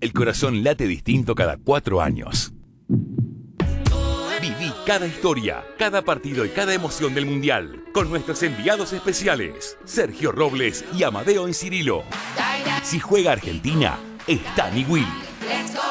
El corazón late distinto cada 4 años. Viví cada historia, cada partido y cada emoción del Mundial con nuestros enviados especiales, Sergio Robles y Amadeo Encirilo. Si juega Argentina, está Nigüil.